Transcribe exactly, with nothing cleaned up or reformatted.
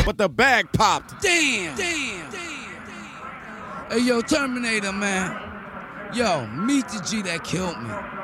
but the bag popped. Damn. Damn. Damn. Hey, yo, Terminator, man. Yo, meet the G that killed me.